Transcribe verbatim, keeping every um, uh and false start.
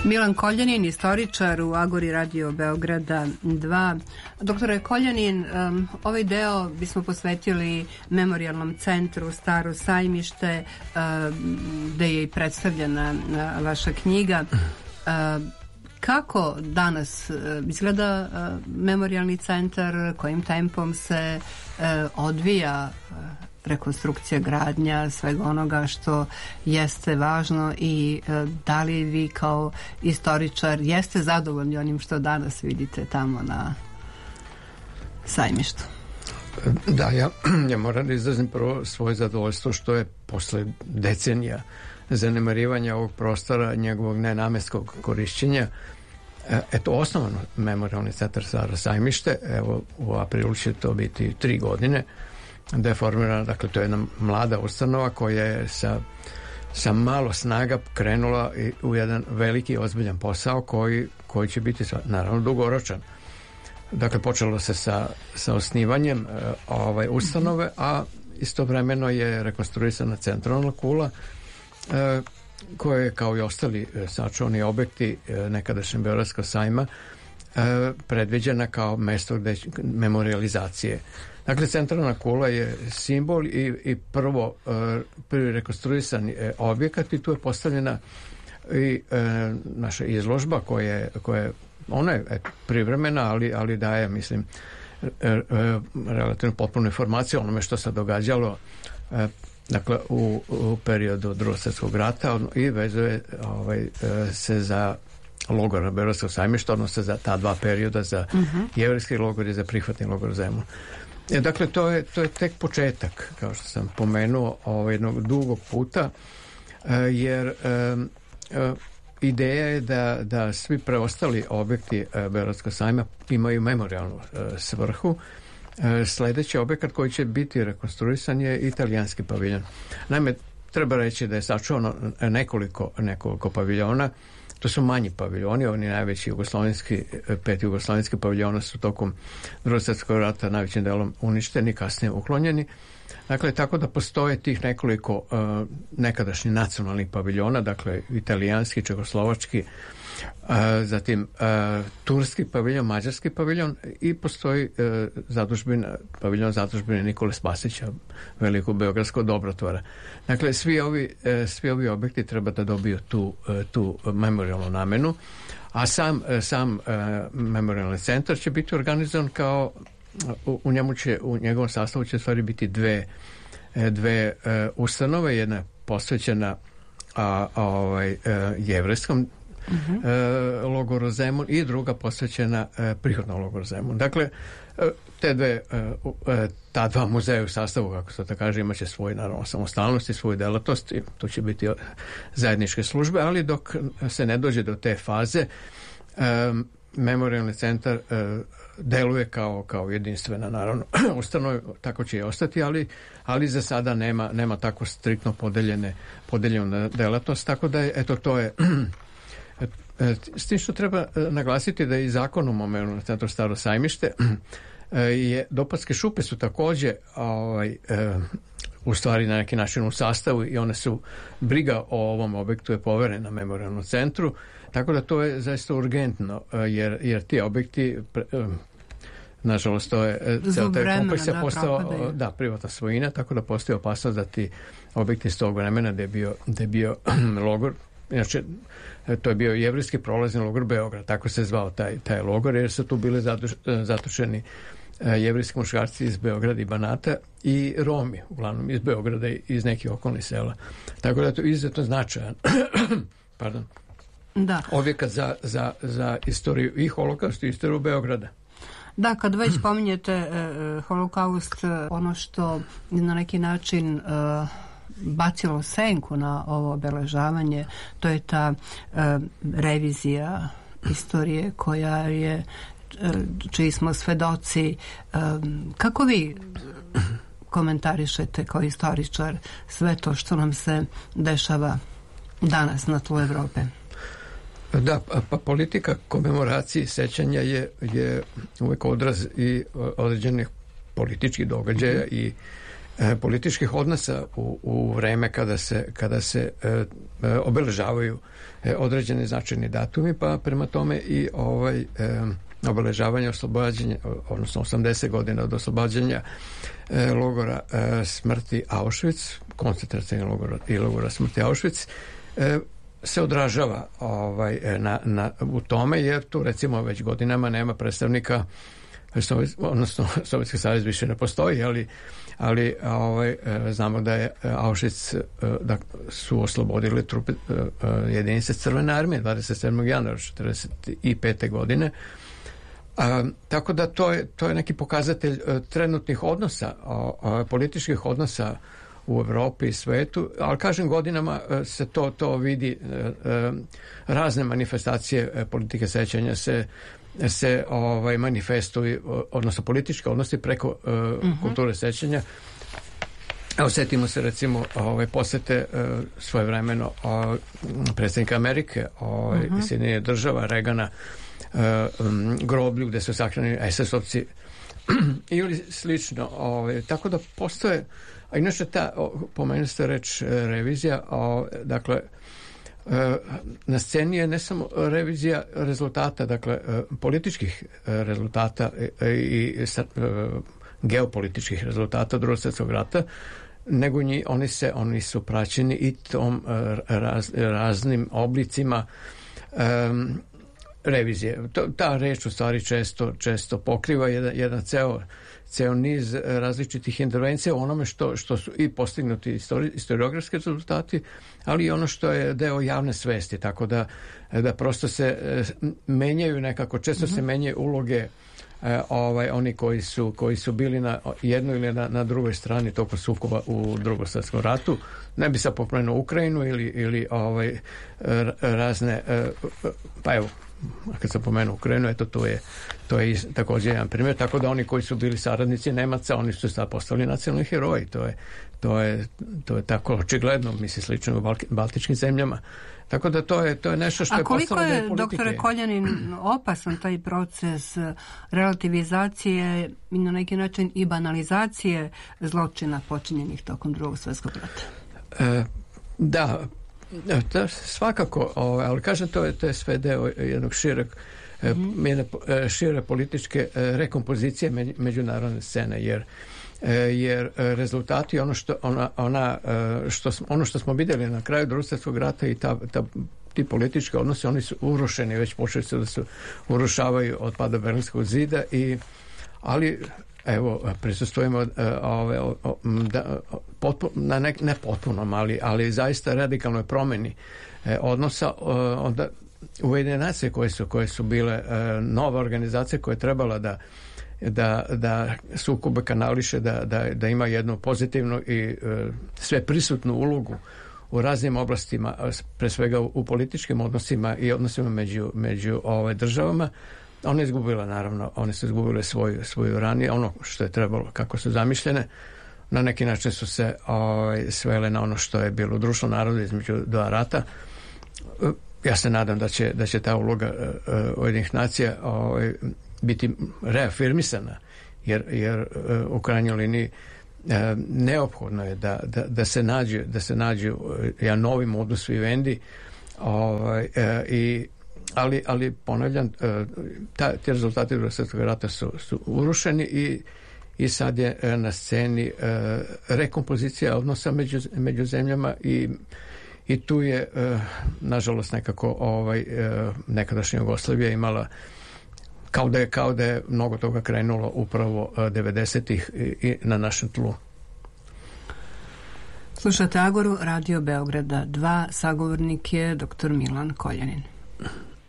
Milan Koljanin, istoričar u Agori Radio Beograda dva. Doktore Koljanin, um, ovaj deo bismo posvetili Memorijalnom centru Staro sajmište, uh, gde je i predstavljena uh, vaša knjiga. Uh, kako danas uh, izgleda uh, Memorijalni centar, kojim tempom se uh, odvija uh, rekonstrukcija, gradnja svega onoga što jeste važno i e, da li vi kao istoričar jeste zadovoljni onim što danas vidite tamo na sajmištu? Da, ja, ja moram da izrazim prvo svoje zadovoljstvo što je posle decenija zanemarivanja ovog prostora, njegovog nenamenskog korišćenja, eto, osnovno Memorijalni centar Staro sajmište, evo u aprilu će to biti tri godine da je formirana, dakle to je jedna mlada ustanova koja je sa, sa malo snaga krenula u jedan veliki ozbiljan posao koji, koji će biti naravno dugoročan. Dakle, počelo se sa, sa osnivanjem e, ovaj, ustanove, a istovremeno je rekonstruisana centralna kula e, koja je kao i ostali e, sačuvani objekti e, nekadašnjeg Beogradskog sajma e, predviđena kao mesto gde, memorijalizacije. Dakle, centralna kula je simbol i, i prvo prvi rekonstruisan objekat i tu je postavljena i e, naša izložba koja je, koja ona je et, privremena, ali, ali daje, mislim, e, e, relativno potpunu informaciju o onome što se događalo e, dakle, u, u periodu Drugog svjetskog rata i vezuje ovaj, e, se za logor na Beogradskog sajmišta, odnosno za ta dva perioda, za uh-huh. jevrejski logor i za prihvatni logor Zemun. E, dakle, to je, to je tek početak, kao što sam pomenuo, ovaj, jednog dugog puta, e, jer e, e, ideja je da, da svi preostali objekti e, Beogradskog sajma imaju memorijalnu e, svrhu. E, sledeći objekat koji će biti rekonstruisan je italijanski paviljon. Naime, treba reći da je sačuvano nekoliko, nekoliko paviljona. To su manji paviljoni, oni najveći jugoslovenski, pet jugoslovenski paviljona su tokom Drugog svjetskog rata najvećim delom uništeni, kasnije uklonjeni. Dakle, tako da postoje tih nekoliko uh, nekadašnjih nacionalnih paviljona, dakle, italijanski, čekoslovački, uh, zatim uh, turski paviljon, mađarski paviljon i postoji uh, zadužbina, paviljon zadužbine Nikole Spasića, velikog beogradskog dobrotvora. Dakle, svi ovi, uh, svi ovi objekti treba da dobiju tu, uh, tu memorijalnu namenu, a sam, uh, sam uh, memorijalni centar će biti organizovan kao U, u njemu će, u njegovom sastavu će stvari biti dve, dve uh, ustanove, jedna posvećena a, a, ovaj, uh, jevrejskom uh-huh. uh, logoru Zemun i druga posvećena uh, prihvatnom logoru Zemun. Dakle, uh, te dve, uh, uh, ta dva muzeja u sastavu, kako se to kaže, imaće svoju, naravno, samostalnost i svoju delatnost i to će biti zajedničke službe, ali dok se ne dođe do te faze, um, Memorijalni centar uh, deluje kao, kao jedinstvena, naravno, ustanova, tako će i ostati, ali, ali za sada nema, nema tako striktno podeljene, podeljenu delatnost, tako da je, eto, to je s tim što treba naglasiti da je i zakonom o Memorijalnom centru Staro sajmište je Dopatske šupe su takođe ovaj, u stvari na neki način u sastavu i one su, briga o ovom objektu je poverena Memorijalnom centru, tako da to je zaista urgentno, jer, jer ti objekti, nažalost, to je ceo taj kompleks je da, postao da, privatna svojina, tako da postoji opasnost da ti objekti iz tog vremena gde je bio, gde je bio logor, inače to je bio jevrejski prolazni logor Beograd, tako se zvao taj, taj logor, jer su tu bili zatočeni jevrejski muškarci iz Beograda i Banata i Romi, uglavnom iz Beograda i iz nekih okolnih sela. Tako da je to izuzetno značajan pardon, da. objekat za, za, za istoriju i holokaust i istoriju Beograda. Da, kad već pominjete e, holokaust, ono što na neki način e, bacilo senku na ovo obeležavanje, to je ta e, revizija istorije koja je, e, čiji smo svedoci. E, kako vi komentarišete kao istoričar sve to što nam se dešava danas na tlu Evrope? Da, pa politika komemoracije i sećanja je, je uvek odraz i određenih političkih događaja i, e, političkih odnosa u, u vreme kada se, kada se e, e, obeležavaju e, određeni značajni datumi, pa prema tome i ovaj e, obeležavanje oslobađanja, odnosno osamdeset godina od oslobađanja e, logora e, smrti Auschwitz, koncentracijnog logora i logora smrti Auschwitz, e, se odražava ovaj, na, na, u tome, jer tu recimo već godinama nema predstavnika, odnosno Sovjetski savez više ne postoji, ali, ali ovaj, znamo da je Auschwitz, da su oslobodili trupe jedinice Crvene armije dvadeset sedmog januara četrdeset pete godine. A, tako da to je, to je neki pokazatelj trenutnih odnosa, a, a, političkih odnosa u Evropi i svetu, ali kažem godinama se to, to vidi, razne manifestacije politike sećanja se se ovaj manifestuju, odnosno političke odnosi preko uh, uh-huh. kulture sećanja. Evo, setimo se recimo ovaj, posete uh, svojevremeno uh, predsjednika Amerike ovaj, uh-huh. Sjedinjenih država Regana uh, um, groblju gde su sahranjeni es es ovci ili slično. Ovaj, tako da postoje, a inače ta, pomenuli ste reč revizija, o, dakle na sceni je ne samo revizija rezultata, dakle političkih rezultata i geopolitičkih rezultata Drugog svjetskog rata, nego njih, oni se oni su praćeni i tom raz, raznim oblicima um, revizije. To, ta reč u stvari često, često pokriva jedan, jedan ceo ceo niz različitih intervencija u onome što, što su i postignuti istori, historiografski rezultati, ali i ono što je deo javne svesti, tako da, da prosto se menjaju nekako, često mm-hmm. se menjaju uloge ovaj, oni koji su, koji su bili na jednoj ili na, na drugoj strani toliko sukoba u Drugom svjetskom ratu. Ne bi sad pomenuo Ukrajinu ili, ili ovaj, razne, pa evo, kad sam pomenuo Ukrajinu, eto to je, to je također jedan primjer, tako da oni koji su bili saradnici Nemaca, oni su sad postali nacionalni heroji, to je, to je, to je tako očigledno, misli slično u Balki, baltičkim zemljama. Tako da to je, to je nešto što je postalo je... A koliko je, doktore Koljanin, opasan taj proces relativizacije i na neki način i banalizacije zločina počinjenih tokom Drugog svjetskog rata? E, da, da, svakako, ali kažem, to je, to je sve deo jednog šireg, mm-hmm. jedne šire političke rekompozicije međunarodne scene, jer jer rezultati ono što ona, ona što ono što smo vidjeli na kraju Drugog svjetskog rata i ta, ta ti politički odnosi, oni su urušeni, već počeli su da se urušavaju od pada Berlinskog zida, i ali evo prisustvujemo ove da, potpuno, na ne, ne potpunom, ali, ali zaista radikalnoj promjeni odnosa. Onda Ujedinjene nacije koje su, koje su bile nova organizacija koja je trebala da da, da sukobe kanališe, da, da, da ima jednu pozitivnu i e, sve prisutnu ulogu u raznim oblastima, pre svega u, u političkim odnosima i odnosima među, među ove, državama. Ona je izgubila, naravno, one su izgubile svoju, svoju ranije, ono što je trebalo, kako su zamišljene. Na neki način su se ove, svele na ono što je bilo društvo naroda između dva rata. E, ja se nadam da će, da će ta uloga e, Ujedinjenih nacija ove, biti reafirmisana, jer, jer u krajnjoj liniji neophodno je da, da, da se nađe da se nađu jedan novi modus vivendi, ovaj, i, ali, ali ponavljam, ta, ti rezultati Drugog svjetskog rata su, su urušeni i, i sad je na sceni rekompozicija odnosa među, među zemljama, i i tu je nažalost nekako ovaj, nekadašnja Jugoslavija imala kao da je, kao da je mnogo toga krenulo upravo devedesetih i na našem tlu. Slušate Agoru, Radio Beograda dva, sagovornik je doktor Milan Koljanin.